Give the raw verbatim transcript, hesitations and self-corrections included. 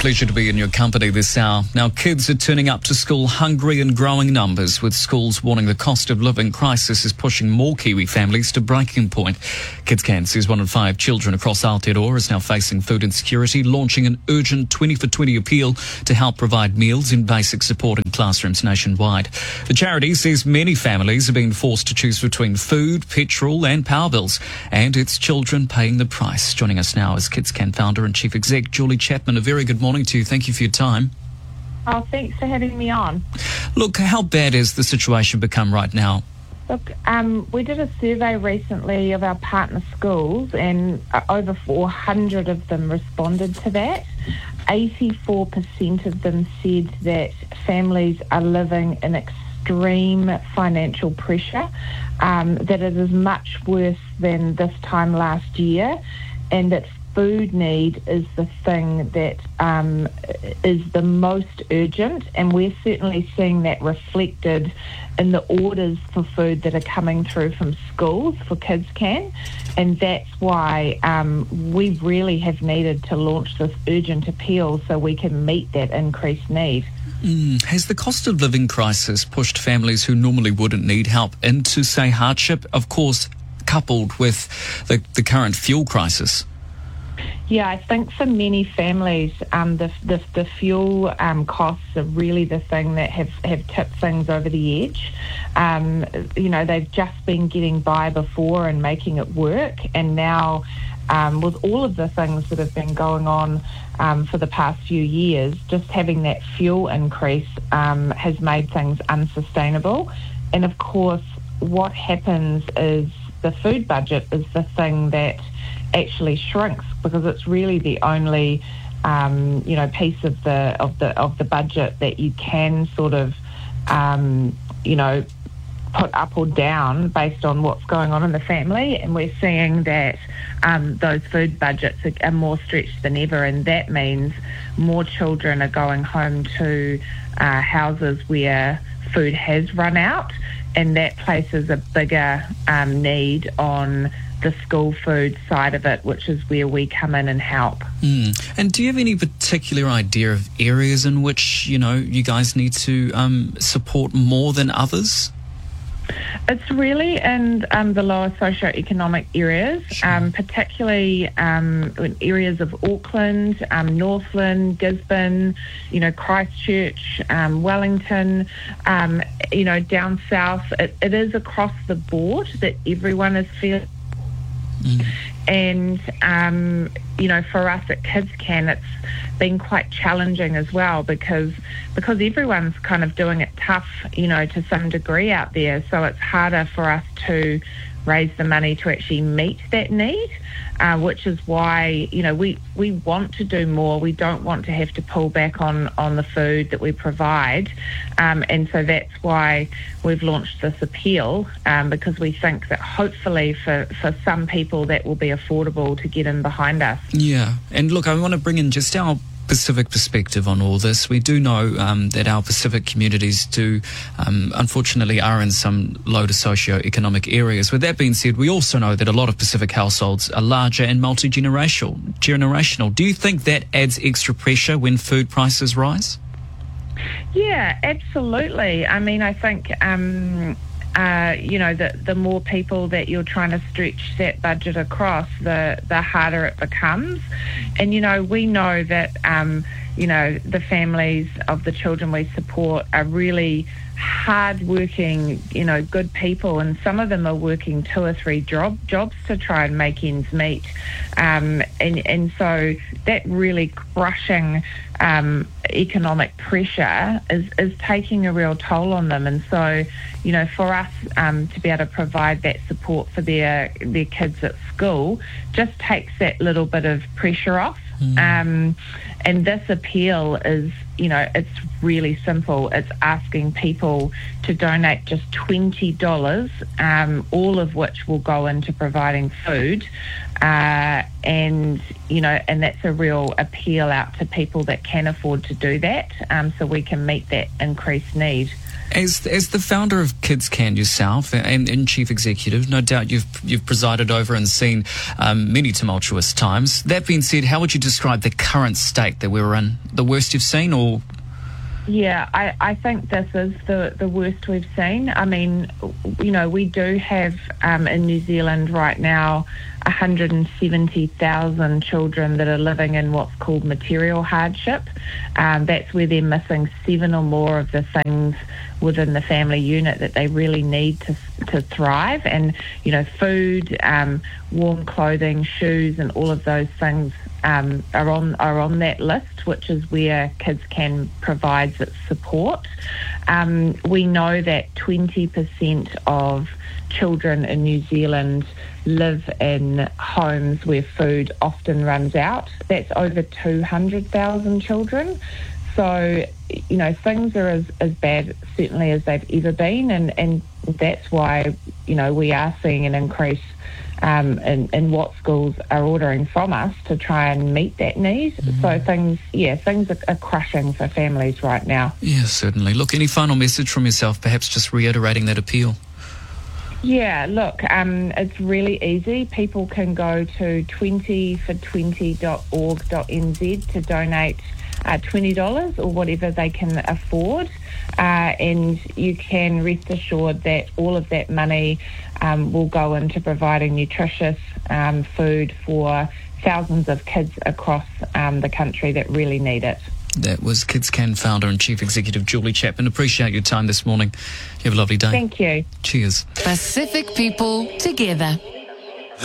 pleasure to be in your company this hour. Now, kids are turning up to school hungry in growing numbers, with schools warning the cost of living crisis is pushing more Kiwi families to breaking point. KidsCan says one in five children across Aotearoa is now facing food insecurity, launching an urgent twenty for twenty appeal to help provide meals and basic support in classrooms nationwide. The charity says many families are being forced to choose between food, petrol and power bills, and it's children paying the price. Joining us now is KidsCan founder and chief exec Julie Chapman. A very good morning to you. Thank you for your time. Oh, thanks for having me on. Look, how bad has the situation become right now? Look, um, we did a survey recently of our partner schools, and uh, over four hundred of them responded to that. eighty-four percent of them said that families are living in extreme financial pressure, um, that it is much worse than this time last year, and that food need is the thing that um, is the most urgent, and we're certainly seeing that reflected in the orders for food that are coming through from schools for KidsCan, and that's why um, we really have needed to launch this urgent appeal so we can meet that increased need. Mm. Has the cost of living crisis pushed families who normally wouldn't need help into, say, hardship, of course, coupled with the, the current fuel crisis? Yeah, I think for many families, um, the, the the fuel um, costs are really the thing that have, have tipped things over the edge. Um, you know, they've just been getting by before and making it work, and now um, with all of the things that have been going on um, for the past few years, just having that fuel increase um, has made things unsustainable. And of course, what happens is the food budget is the thing that actually shrinks, because it's really the only um, you know piece of the of the of the budget that you can sort of um, you know put up or down based on what's going on in the family. And we're seeing that um, those food budgets are, are more stretched than ever, and that means more children are going home to uh, houses where food has run out, and that places a bigger um, need on the school food side of it, which is where we come in and help. Mm. And do you have any particular idea of areas in which, you know, you guys need to um, support more than others? It's really in um, the lower socioeconomic areas, Sure. um, particularly um, in areas of Auckland, um, Northland, Gisborne, you know, Christchurch, um, Wellington, um, you know, down south. It, it is across the board that everyone is feeling. Mm. And, um, you know, for us at KidsCan, it's been quite challenging as well, because because everyone's kind of doing it tough, you know, to some degree out there. So it's harder for us to raise the money to actually meet that need, uh, which is why, you know, we, we want to do more. We don't want to have to pull back on, on the food that we provide. Um, and so that's why we've launched this appeal, um, because we think that hopefully for, for some people that will be affordable to get in behind us. Yeah. And look, I want to bring in just our Pacific perspective on all this. We do know um, that our Pacific communities do, um, unfortunately, are in some low to socio-economic areas. With that being said, we also know that a lot of Pacific households are larger and multi-generational. Generational. Do you think that adds extra pressure when food prices rise? Yeah, absolutely. I mean, I think um, uh, you know, the the more people that you're trying to stretch that budget across, the the harder it becomes. And, you know, we know that, um, you know, the families of the children we support are really hard-working, you know, good people, and some of them are working two or three job jobs to try and make ends meet. Um, and, and so that really crushing um, economic pressure is, is taking a real toll on them. And so, you know, for us um, to be able to provide that support for their their kids at school just takes that little bit of pressure off. Mm. Um, and this appeal is, you know, it's really simple. It's asking people to donate just twenty dollars, um, all of which will go into providing food, Uh, and, you know, and that's a real appeal out to people that can afford to do that, um, so we can meet that increased need. As as the founder of Kids Can yourself and, and chief executive, no doubt you've you've presided over and seen um, many tumultuous times. That being said, how would you describe the current state that we're in? The worst you've seen, or? Yeah, I, I think this is the, the worst we've seen. I mean, you know, we do have um, in New Zealand right now one hundred seventy thousand children that are living in what's called material hardship. Um, that's where they're missing seven or more of the things within the family unit that they really need to to thrive. And, you know, food, um, warm clothing, shoes, and all of those things um, are on are on that list, which is where Kids Can provides its support. Um, we know that twenty percent of children in New Zealand live in homes where food often runs out. That's over two hundred thousand children. So, you know, things are as, as bad, certainly, as they've ever been, and, and that's why, you know, we are seeing an increase um, in, in what schools are ordering from us to try and meet that need. Mm-hmm. So things, yeah, things are, are crushing for families right now. Yeah, certainly. Look, any final message from yourself, perhaps just reiterating that appeal? Yeah, look, um, it's really easy. People can go to twenty for twenty dot org dot n z to donate uh, twenty dollars or whatever they can afford. Uh, and you can rest assured that all of that money um, will go into providing nutritious um, food for thousands of kids across um, the country that really need it. That was Kids Can founder and chief executive Julie Chapman. Appreciate your time this morning. You have a lovely day. Thank you. Cheers. Pacific people together.